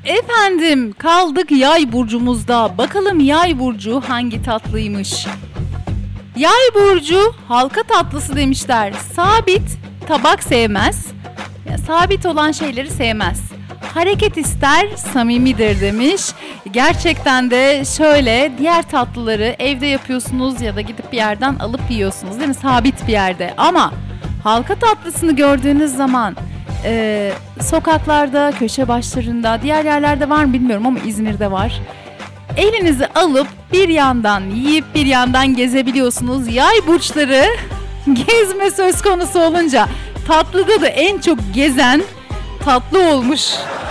Efendim kaldık yay burcumuzda. Bakalım yay burcu hangi tatlıymış? Yay burcu halka tatlısı demişler. Sabit tabak sevmez. Ya, sabit olan şeyleri sevmez. Hareket ister, samimidir demiş. Gerçekten de şöyle diğer tatlıları evde yapıyorsunuz ya da gidip bir yerden alıp yiyorsunuz değil mi? Sabit bir yerde. Ama halka tatlısını gördüğünüz zaman sokaklarda, köşe başlarında, diğer yerlerde var mı bilmiyorum ama İzmir'de var. Elinizi alıp bir yandan yiyip bir yandan gezebiliyorsunuz. Yay burçları gezme söz konusu olunca tatlıda da en çok gezen tatlı olmuş.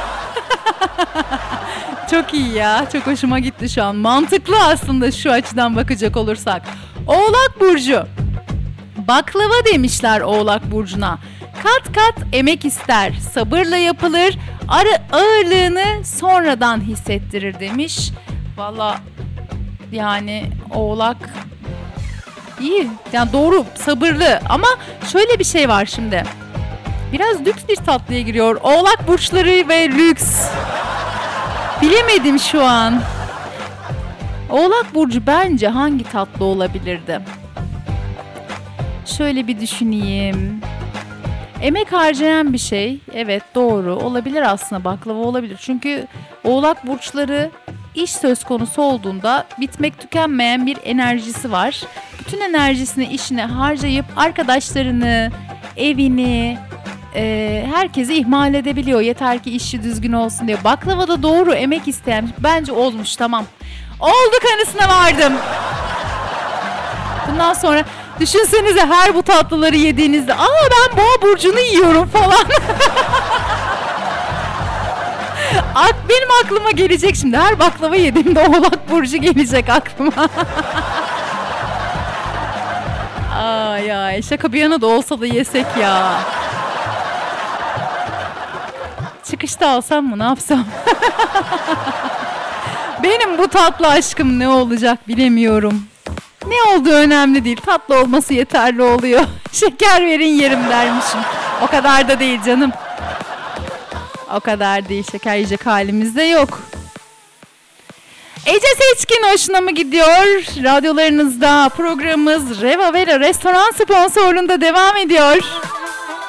Çok iyi ya. Çok hoşuma gitti şu an. Mantıklı aslında şu açıdan bakacak olursak. Oğlak burcu. Baklava demişler Oğlak burcuna. Kat kat emek ister. Sabırla yapılır. Ağırlığını sonradan hissettirir demiş. Valla yani Oğlak iyi. Yani doğru, sabırlı ama şöyle bir şey var şimdi. Biraz lüks bir tatlıya giriyor. Oğlak burçları ve lüks. Bilemedim şu an. Oğlak burcu bence hangi tatlı olabilirdi? Şöyle bir düşüneyim. Emek harcayan bir şey. Evet doğru. Olabilir aslında, baklava olabilir. Çünkü Oğlak burçları iş söz konusu olduğunda bitmek tükenmeyen bir enerjisi var. Bütün enerjisini işine harcayıp arkadaşlarını, evini, herkesi ihmal edebiliyor. Yeter ki işi düzgün olsun diye. Baklava da doğru, emek isteyen. Bence olmuş, tamam. Oldu kanısına vardım. Bundan sonra düşünsenize her bu tatlıları yediğinizde ben boğa burcunu yiyorum falan. Benim aklıma gelecek şimdi. Her baklava yediğimde Oğlak burcu gelecek aklıma. Ay şaka bir yana da olsa da yesek ya. Çıkışta alsam mı, ne yapsam? Benim bu tatlı aşkım ne olacak bilemiyorum. Ne olduğu önemli değil. Tatlı olması yeterli oluyor. Şeker verin yerim dermişim. O kadar da değil canım. O kadar değil. Şeker yiyecek halimizde yok. Ece Seçkin hoşuna mı gidiyor? Radyolarınızda programımız Reva Vera Restoran sponsorluğunda devam ediyor.